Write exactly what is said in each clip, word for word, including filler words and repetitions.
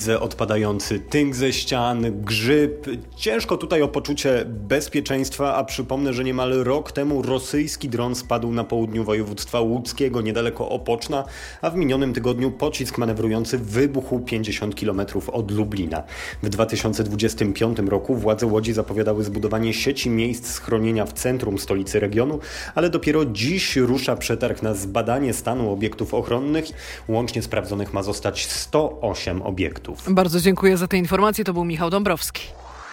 Odpadający tynk ze ścian, grzyb. Ciężko tutaj o poczucie bezpieczeństwa, a przypomnę, że niemal rok temu rosyjski dron spadł na południu województwa łódzkiego, niedaleko Opoczna, a w minionym tygodniu pocisk manewrujący wybuchł pięćdziesiąt kilometrów od Lublina. W dwa tysiące dwudziestym piątym roku władze Łodzi zapowiadały zbudowanie sieci miejsc schronienia w centrum stolicy regionu, ale dopiero dziś rusza przetarg na zbadanie stanu obiektów ochronnych. Łącznie sprawdzonych ma zostać sto osiem obiektów. Bardzo dziękuję za te informacje. To był Michał Dąbrowski.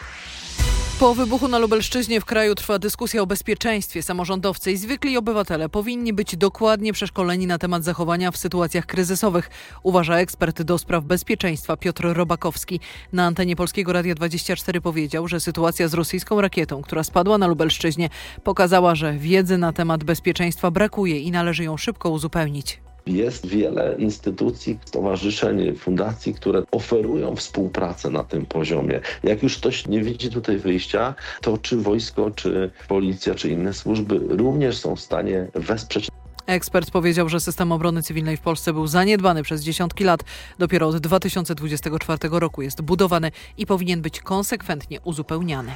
Po wybuchu na Lubelszczyźnie w kraju trwa dyskusja o bezpieczeństwie. Samorządowcy i zwykli obywatele powinni być dokładnie przeszkoleni na temat zachowania w sytuacjach kryzysowych, uważa ekspert do spraw bezpieczeństwa Piotr Robakowski. Na antenie Polskiego Radia dwadzieścia cztery powiedział, że sytuacja z rosyjską rakietą, która spadła na Lubelszczyźnie, pokazała, że wiedzy na temat bezpieczeństwa brakuje i należy ją szybko uzupełnić. Jest wiele instytucji, stowarzyszeń, fundacji, które oferują współpracę na tym poziomie. Jak już ktoś nie widzi tutaj wyjścia, to czy wojsko, czy policja, czy inne służby również są w stanie wesprzeć. Ekspert powiedział, że system obrony cywilnej w Polsce był zaniedbany przez dziesiątki lat. Dopiero od dwa tysiące dwudziestego czwartego roku jest budowany i powinien być konsekwentnie uzupełniany.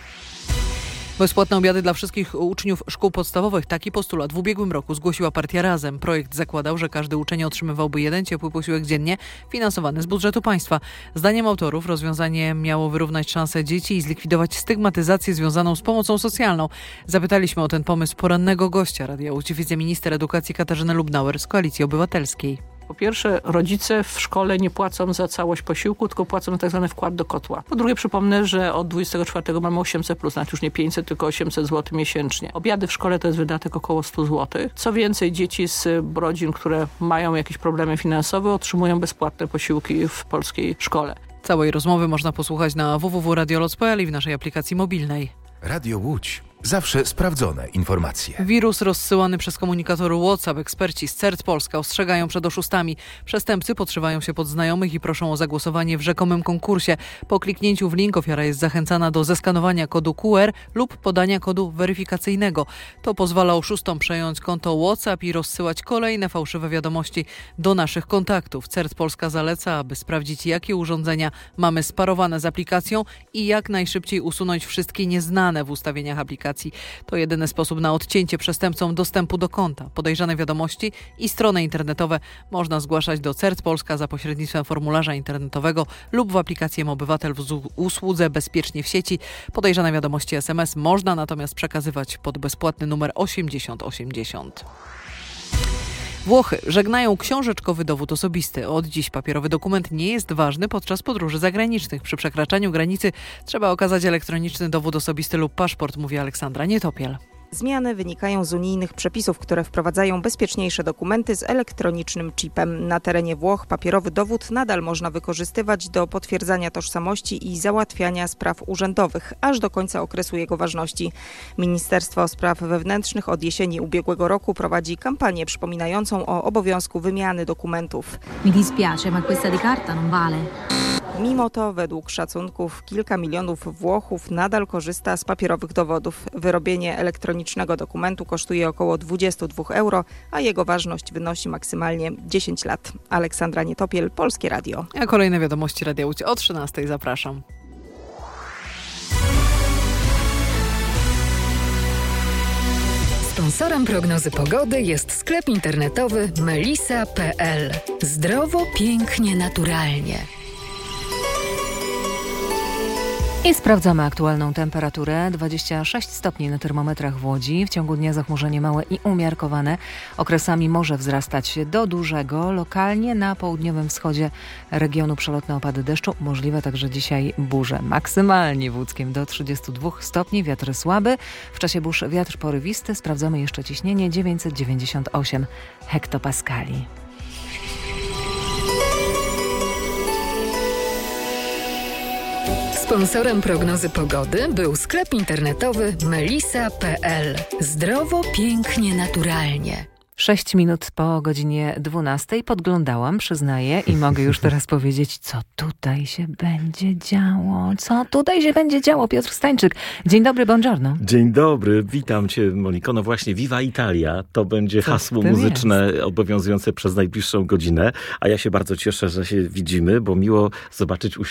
Bezpłatne obiady dla wszystkich uczniów szkół podstawowych. Taki postulat w ubiegłym roku zgłosiła partia Razem. Projekt zakładał, że każdy uczeń otrzymywałby jeden ciepły posiłek dziennie, finansowany z budżetu państwa. Zdaniem autorów rozwiązanie miało wyrównać szanse dzieci i zlikwidować stygmatyzację związaną z pomocą socjalną. Zapytaliśmy o ten pomysł porannego gościa Radia Łódź, wiceminister edukacji Katarzynę Lubnauer z Koalicji Obywatelskiej. Po pierwsze, rodzice w szkole nie płacą za całość posiłku, tylko płacą tak zwany wkład do kotła. Po drugie, przypomnę, że od dwudziestego czwartego mamy osiemset plus, znaczy już nie pięćset, tylko osiemset złotych miesięcznie. Obiady w szkole to jest wydatek około sto złotych. Co więcej, dzieci z rodzin, które mają jakieś problemy finansowe, otrzymują bezpłatne posiłki w polskiej szkole. Całej rozmowy można posłuchać na w w w kropka radioloc kropka p l i w naszej aplikacji mobilnej. Radio Łódź. Zawsze sprawdzone informacje. Wirus rozsyłany przez komunikator WhatsApp. Eksperci z C E R T Polska ostrzegają przed oszustami. Przestępcy podszywają się pod znajomych i proszą o zagłosowanie w rzekomym konkursie. Po kliknięciu w link ofiara jest zachęcana do zeskanowania kodu Q R lub podania kodu weryfikacyjnego. To pozwala oszustom przejąć konto WhatsApp i rozsyłać kolejne fałszywe wiadomości do naszych kontaktów. C E R T Polska zaleca, aby sprawdzić, jakie urządzenia mamy sparowane z aplikacją i jak najszybciej usunąć wszystkie nieznane w ustawieniach aplikacji. To jedyny sposób na odcięcie przestępcom dostępu do konta. Podejrzane wiadomości i strony internetowe można zgłaszać do C E R T Polska za pośrednictwem formularza internetowego lub w aplikacji Obywatel w usłudze Bezpiecznie w sieci. Podejrzane wiadomości S M S można natomiast przekazywać pod bezpłatny numer osiemdziesiąt osiemdziesiąt. Włochy żegnają książeczkowy dowód osobisty. Od dziś papierowy dokument nie jest ważny podczas podróży zagranicznych. Przy przekraczaniu granicy trzeba okazać elektroniczny dowód osobisty lub paszport, mówi Aleksandra Nietopiel. Zmiany wynikają z unijnych przepisów, które wprowadzają bezpieczniejsze dokumenty z elektronicznym chipem. Na terenie Włoch papierowy dowód nadal można wykorzystywać do potwierdzania tożsamości i załatwiania spraw urzędowych, aż do końca okresu jego ważności. Ministerstwo Spraw Wewnętrznych od jesieni ubiegłego roku prowadzi kampanię przypominającą o obowiązku wymiany dokumentów. Mi dispiace, ma questa di carta non vale. Mimo to według szacunków kilka milionów Włochów nadal korzysta z papierowych dowodów. Wyrobienie elektronicznego dokumentu kosztuje około dwadzieścia dwa euro, a jego ważność wynosi maksymalnie dziesięć lat. Aleksandra Nietopiel, Polskie Radio. A kolejne wiadomości Radia Łódź o trzynastej. Zapraszam. Sponsorem prognozy pogody jest sklep internetowy melisa kropka p l. Zdrowo, pięknie, naturalnie. I sprawdzamy aktualną temperaturę. dwadzieścia sześć stopni na termometrach w Łodzi. W ciągu dnia zachmurzenie małe i umiarkowane. Okresami może wzrastać do dużego. Lokalnie na południowym wschodzie regionu przelotne opady deszczu. Możliwe także dzisiaj burze. Maksymalnie w Łódzkiem do trzydziestu dwóch stopni. Wiatr słaby. W czasie burz wiatr porywisty. Sprawdzamy jeszcze ciśnienie dziewięćset dziewięćdziesiąt osiem hektopaskali. Sponsorem prognozy pogody był sklep internetowy melisa kropka p l. Zdrowo, pięknie, naturalnie. Sześć minut po godzinie dwunastej podglądałam, przyznaję, i mogę już teraz powiedzieć, co tutaj się będzie działo. Co tutaj się będzie działo? Piotr Stańczyk. Dzień dobry, buongiorno. Dzień dobry, witam cię, Moniko. No właśnie, Viva Italia to będzie Co hasło to muzyczne jest? obowiązujące przez najbliższą godzinę, a ja się bardzo cieszę, że się widzimy, bo miło zobaczyć